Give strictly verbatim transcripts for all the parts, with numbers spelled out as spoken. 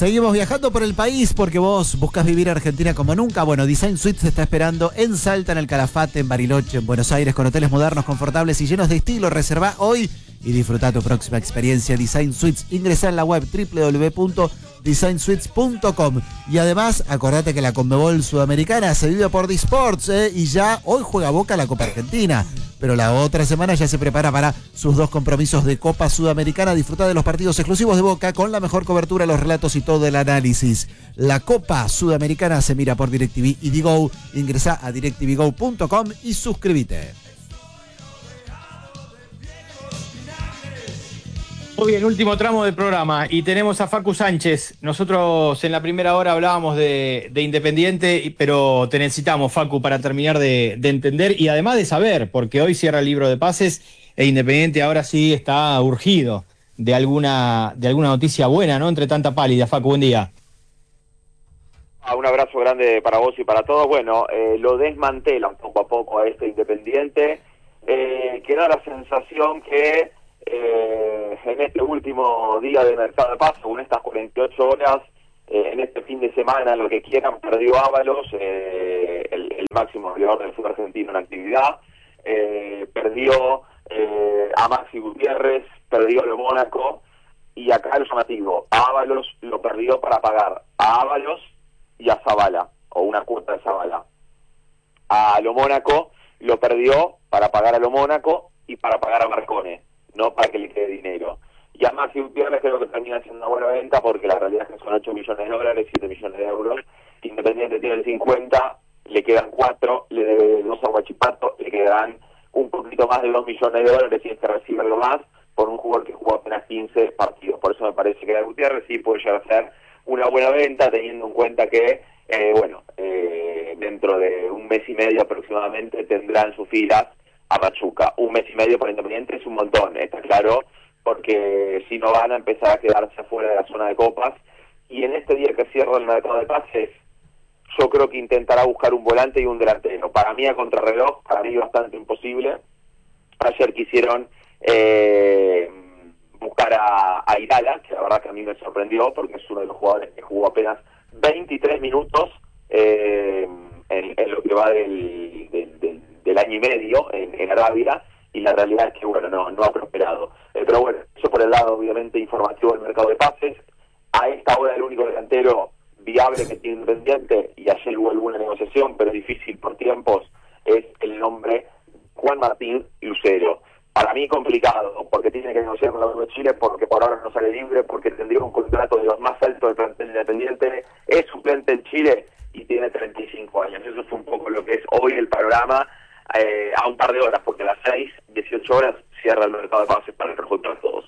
Seguimos viajando por el país porque vos buscas vivir Argentina como nunca. Bueno, Design Suites te está esperando en Salta, en el Calafate, en Bariloche, en Buenos Aires, con hoteles modernos, confortables y llenos de estilo. Reserva hoy y disfruta tu próxima experiencia. Design Suites. Ingresa en la web doble u doble u doble u punto design suites punto com. Y además, acordate que la Conmebol Sudamericana se vive por Disports, ¿eh? Y ya hoy juega Boca la Copa Argentina. Pero la otra semana ya se prepara para sus dos compromisos de Copa Sudamericana. Disfruta de los partidos exclusivos de Boca con la mejor cobertura, los relatos y todo el análisis. La Copa Sudamericana se mira por DirecTV y Digo. Ingresa a direct t v go punto com y suscríbete. Hoy el último tramo del programa y tenemos a Facu Sánchez. Nosotros en la primera hora hablábamos de, de Independiente, pero te necesitamos, Facu, para terminar de, de entender y además de saber, porque hoy cierra el libro de pases e Independiente ahora sí está urgido de alguna, de alguna noticia buena, ¿no? Entre tanta pálida. Facu, buen día. Ah, un abrazo grande para vos y para todos. Bueno, eh, lo desmantelan poco a poco a este Independiente. Eh, que da la sensación que Eh, en este último día de mercado de pases, en estas cuarenta y ocho horas, eh, en este fin de semana, lo que quieran, perdió Ábalos, eh, el, el máximo goleador del fútbol argentino en actividad, eh, perdió eh, a Maxi Gutiérrez, perdió a Mónaco, y acá lo llamativo, a Ábalos lo perdió para pagar a Ábalos y a Zabala, o una cuota de Zabala. A Lo Mónaco lo perdió para pagar a Lo Mónaco y para pagar a Marcone, no para que le quede dinero. Y a Maxi Gutiérrez creo que termina siendo una buena venta porque la realidad es que son ocho millones de dólares, siete millones de euros. Independiente tiene el cincuenta, le quedan cuatro, le debe dos a Huachipato, le quedarán un poquito más de dos millones de dólares si es que recibe algo más por un jugador que jugó apenas quince partidos. Por eso me parece que a Gutiérrez sí puede llegar a ser una buena venta, teniendo en cuenta que, eh, bueno, eh, dentro de un mes y medio aproximadamente tendrá en sus filas a Pachuca. Un mes y medio para Independiente es un montón, está claro, porque si no van a empezar a quedarse afuera de la zona de copas. Y en este día que cierra el mercado de pases, yo creo que intentará buscar un volante y un delantero. Para mí a contrarreloj, para mí bastante imposible. Ayer quisieron eh, buscar a, a Irala, que la verdad que a mí me sorprendió, porque es uno de los jugadores que jugó apenas veintitrés minutos eh, en, en lo que va del, del, del del año y medio en, en Arabia, y la realidad es que bueno, no, no ha prosperado. Eh, pero bueno, eso por el lado obviamente informativo del mercado de pases. A esta hora el único delantero viable que tiene Independiente, y ayer hubo alguna negociación, pero difícil por tiempos, es el nombre Juan Martín Lucero. Para mí complicado, porque tiene que negociar con la U de Chile, porque por ahora no sale libre, porque tendría un contrato de los más altos del plantel Independiente, es suplente en Chile y tiene treinta y cinco años. Eso es un poco lo que es hoy el panorama. Eh, a un par de horas, porque a las seis, dieciocho horas cierra el mercado de pases para el conjunto de todos.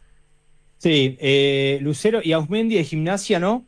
Sí, eh, Lucero y Ausmendi de Gimnasia, ¿no?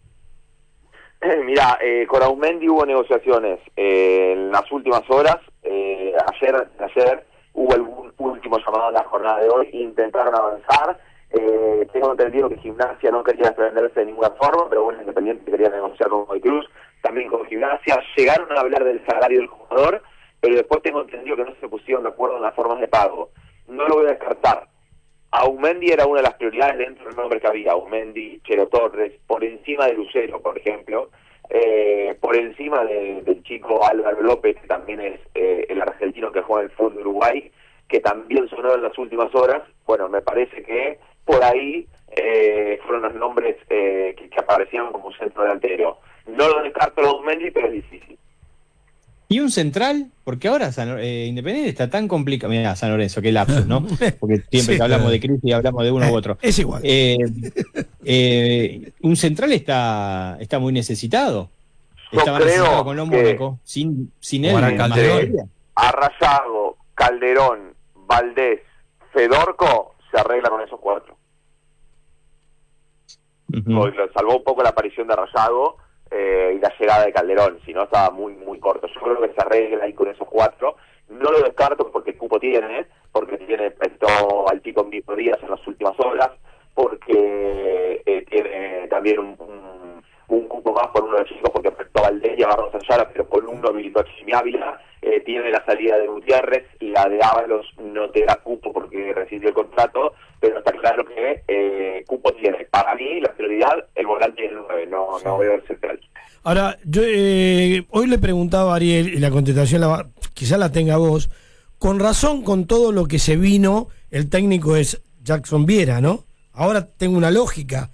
Eh, mirá, eh, con Ausmendi hubo negociaciones eh, en las últimas horas. Eh, ayer, ayer hubo algún último llamado en la jornada de hoy, intentaron avanzar. Eh, tengo entendido que Gimnasia no quería desprenderse de ninguna forma, pero bueno, Independiente quería negociar con Godoy Cruz, también con Gimnasia. Llegaron a hablar del salario del jugador, pero después tengo entendido que no se pusieron de acuerdo en las formas de pago. No lo voy a descartar. Ausmendi era una de las prioridades dentro del nombre que había. Ausmendi, Chelo Torres, por encima de Lucero, por ejemplo, eh, por encima de, del chico Álvaro López, que también es eh, el argentino que juega en el fútbol de Uruguay, que también sonó en las últimas horas. Bueno, me parece que por ahí eh, fueron los nombres eh, que, que aparecieron como centro delantero. No lo descarto a Ausmendi, pero es difícil. ¿Y un central? Porque ahora San, eh, Independiente está tan complicado. Mirá, San Lorenzo, qué lapsus, ¿no? Porque siempre Sí, que hablamos claro. de crisis hablamos de uno u otro. Es igual. Eh, eh, un central está está muy necesitado. Yo Estaba creo necesitado con los que Mónaco. Sin, sin él, Ahora más Calderón. todavía. Arrayago, Calderón, Valdés, Fedorco se arregla con esos cuatro. Uh-huh. Hoy lo salvó un poco la aparición de Arrayago eh, y la llegada de Calderón, si no estaba muy muy corto. Yo creo que se arregla ahí con esos cuatro. No lo descarto porque el cupo tiene, porque tiene prestó al chico Vico Díaz en las últimas horas, porque eh, tiene también un, un, un cupo más por uno de los chicos, porque prestó a Valdés y a Barros Ayala, pero con uno habilitó a Jimmy Ávila. Eh, tiene la salida de Gutiérrez, la de Ábalos no te da cupo porque recibió el contrato, pero está claro que eh, cupo equipo tiene. Para mí, la prioridad, el volante y el nueve, no, no veo el central. Ahora, yo eh, hoy le preguntaba a Ariel, y la contestación la, quizá la tenga vos, con razón con todo lo que se vino, el técnico es Jackson Viera, ¿no? Ahora tengo una lógica.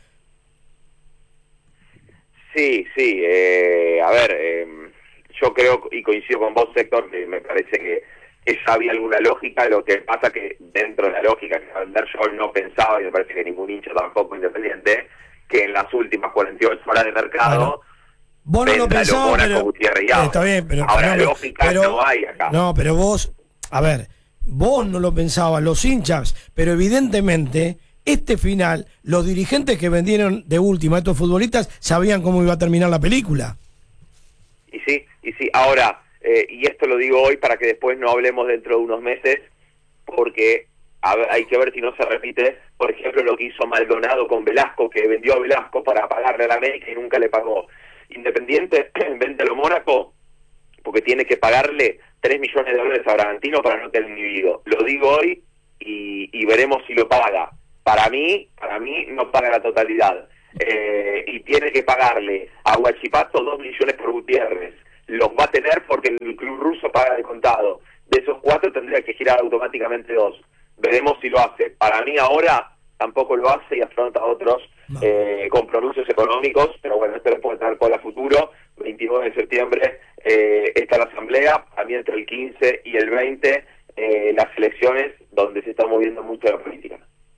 Sí, sí, eh, a ver, eh, yo creo, y coincido con vos, Héctor, que me parece que, que ya había alguna lógica. Lo que pasa que dentro de la lógica que Vander yo no pensaba, y me parece que ningún hincha tampoco Independiente, que en las últimas cuarenta y ocho horas de mercado... Bueno, vos no lo pensabas, pero... Eh, está bien, pero... Ahora, no, lógica pero, no hay acá. No, pero vos, a ver, vos no lo pensabas, los hinchas, pero evidentemente... Este final, los dirigentes que vendieron de última a estos futbolistas sabían cómo iba a terminar la película. Y sí, y sí. Ahora, eh, y esto lo digo hoy para que después no hablemos dentro de unos meses, porque a ver, hay que ver si no se repite, por ejemplo, lo que hizo Maldonado con Velasco, que vendió a Velasco para pagarle a la América y nunca le pagó. Independiente vende a lo Mónaco porque tiene que pagarle tres millones de dólares a Bragantino para no quedar inhibido. Lo digo hoy y, y veremos si lo paga. Para mí, para mí no paga la totalidad. Eh, y tiene que pagarle a Huachipato dos millones por Gutiérrez. Los va a tener porque el club ruso paga de contado. De esos cuatro tendría que girar automáticamente dos. Veremos si lo hace. Para mí ahora tampoco lo hace y afronta otros eh, compromisos económicos, pero bueno, esto lo puede traer por el futuro. veintinueve de septiembre eh, está la asamblea, también entre el quince y el veinte eh, las elecciones donde se está moviendo mucho la política.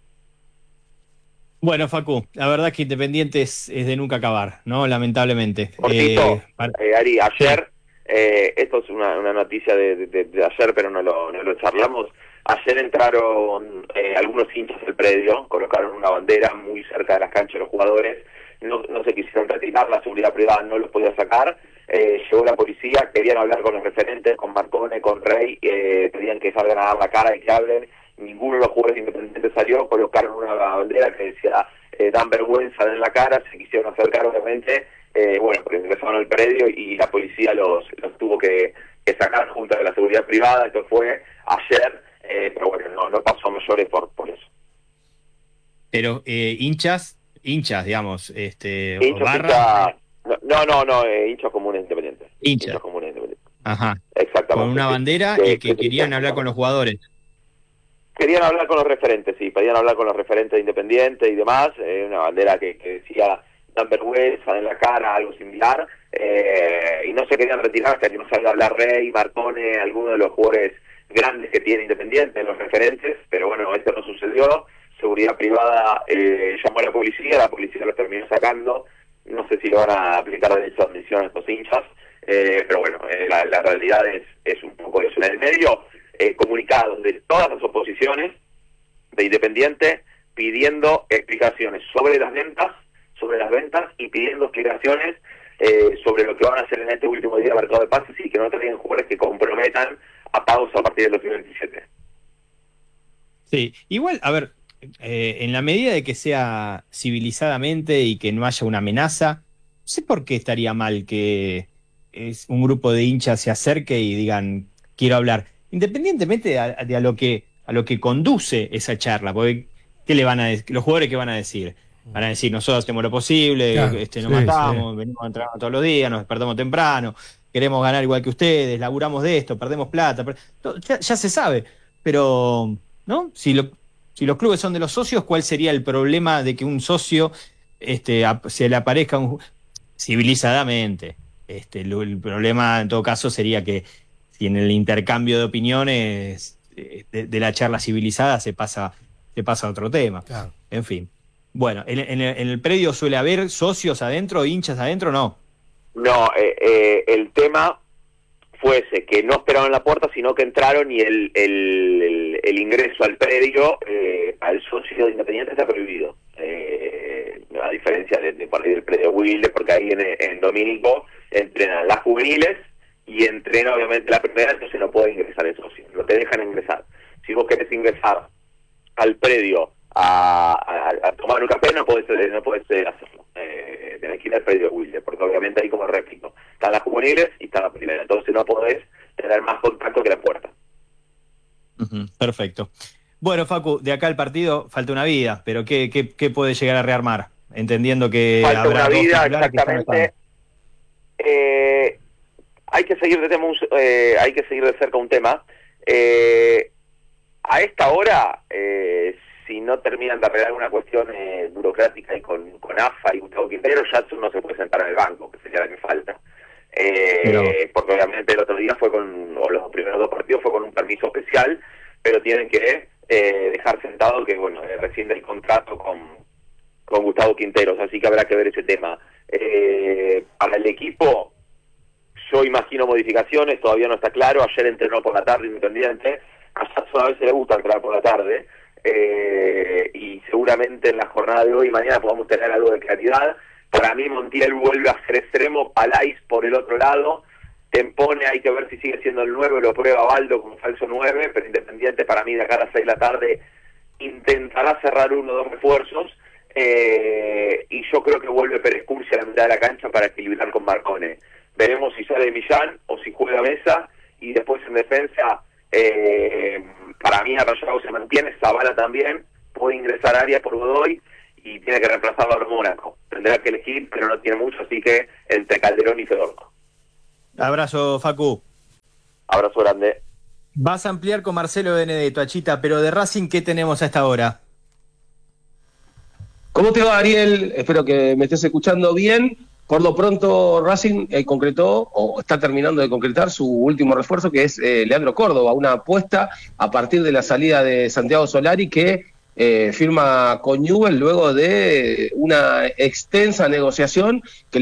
Bueno, Facu, la verdad es que Independiente es, es de nunca acabar, ¿no? Lamentablemente. Cortito, eh, para... eh, Ari, ayer, eh, esto es una, una noticia de, de, de ayer, pero no lo, no lo charlamos. Ayer entraron eh, algunos hinchas del predio, colocaron una bandera muy cerca de las canchas de los jugadores, no, no se quisieron retirar, la seguridad privada no los podía sacar, eh, llegó la policía, querían hablar con los referentes, con Marcone, con Rey, eh, pedían que salgan a dar la cara y que hablen. Ninguno de los jugadores independientes salió, colocaron una bandera que decía eh, dan vergüenza en la cara, se quisieron acercar obviamente, eh, bueno, porque ingresaron al predio y la policía los, los tuvo que, que sacar junto a la seguridad privada. Esto fue ayer, eh, pero bueno, no, no pasó a mayores por, por eso. Pero eh, hinchas, hinchas, digamos, este, hinchas, barra... hinchas, no, no, no, eh, hinchas comunes independientes. Hinchas. Hinchas comunes independientes. Ajá. Exactamente. Con una bandera sí. y que, que querían hablar con los jugadores. Querían hablar con los referentes, sí, pedían hablar con los referentes de Independiente y demás, eh, una bandera que, que decía dan vergüenza en la cara, algo similar, eh, y no se querían retirar hasta que no salga a hablar Rey, Marcone, alguno de los jugadores grandes que tiene Independiente, los referentes, pero bueno, esto no sucedió. Seguridad privada eh, llamó a la policía, la policía lo terminó sacando, no sé si lo van a aplicar derecho de admisión a estos hinchas, eh, pero bueno, eh, la, la realidad es, es un poco eso. En el medio, eh, comunicados de todas las oposiciones de Independiente pidiendo explicaciones sobre las ventas, sobre las ventas y pidiendo explicaciones eh, sobre lo que van a hacer en este último día de mercado de pases y que no traigan jugadores que comprometan a pagos a partir del dos mil veintisiete. Sí, igual, a ver, eh, en la medida de que sea civilizadamente y que no haya una amenaza, no sé por qué estaría mal que es un grupo de hinchas se acerque y digan, quiero hablar, independientemente de a, de a lo que a lo que conduce esa charla, porque ¿qué le van a decir? Los jugadores, ¿qué van a decir? Van a decir, nosotros hacemos lo posible, claro, este, nos sí, matamos, sí. venimos a entrenar todos los días, nos despertamos temprano, queremos ganar igual que ustedes, laburamos de esto, perdemos plata, per... ya, ya se sabe, pero ¿no? Si, lo, si los clubes son de los socios, ¿cuál sería el problema de que un socio este, a, se le aparezca un, civilizadamente? Este, el, el problema en todo caso sería que si en el intercambio de opiniones de, de la charla civilizada se pasa, se pasa a otro tema. Claro. En fin. Bueno, ¿en, en, el, ¿en el predio suele haber socios adentro, hinchas adentro, no? No, eh, eh, el tema fue ese, que no esperaron la puerta, sino que entraron y el, el, el, el ingreso al predio eh, al socio de Independiente está prohibido. Eh, a diferencia de, de por ahí del predio Wilde, porque ahí en, en Domínico entrenan las juveniles y entrena obviamente la primera, entonces no puede ingresar el socio, no te dejan ingresar. Si vos querés ingresar al predio a, a, a tomar un café, no podés, no podés hacerlo. Eh, tenés que ir al predio Wilde, porque obviamente ahí, como repito, están las juveniles y está la primera, entonces no podés tener más contacto que la puerta. Uh-huh, perfecto. Bueno, Facu, de acá al partido falta una vida, pero ¿qué, qué, qué puede llegar a rearmar? Entendiendo que falta habrá una dos vida, titulares que están exactamente. Eh, hay que seguir de tema, un- eh, hay que seguir de cerca un tema. Eh, a esta hora, eh, si no terminan de arreglar una cuestión eh, burocrática y con, con A F A y Gustavo Quintero, Jadson no se puede sentar en el banco, que sería la que falta. Mirá vos. Eh, porque obviamente el otro día fue con, o los primeros dos partidos fue con un permiso especial, pero tienen que eh, dejar sentado que, bueno, eh, rescinde el contrato con, con Gustavo Quinteros, así que habrá que ver ese tema. Eh, para el equipo, yo imagino modificaciones, todavía no está claro. Ayer entrenó por la tarde Independiente, a Jadson a veces le gusta entrenar por la tarde, eh, y seguramente en la jornada de hoy y mañana podamos tener algo de claridad. Para mí Montiel vuelve a ser extremo, Palais por el otro lado, Tempone hay que ver si sigue siendo el nueve, lo prueba Baldo como falso nueve, pero Independiente para mí de acá a las seis de la tarde intentará cerrar uno o dos refuerzos, eh, y yo creo que vuelve Pérez Cursi a la mitad de la cancha para equilibrar con Marcone. Veremos si sale Millán o si juega Mesa, y después en defensa, eh, para mí Arrayado se mantiene, Zavala también, puede ingresar Arias por Godoy, y tiene que reemplazarlo a Mónaco. Tendrá que elegir, pero no tiene mucho, así que entre Calderón y Fedorco. Abrazo, Facu. Abrazo grande. Vas a ampliar con Marcelo Benedetto, Achita, pero de Racing, ¿qué tenemos a esta hora? ¿Cómo te va, Ariel? Espero que me estés escuchando bien. Por lo pronto, Racing eh, concretó, o está terminando de concretar, su último refuerzo, que es eh, Leandro Córdoba, una apuesta a partir de la salida de Santiago Solari, que eh, firma con Newell's luego de una extensa negociación que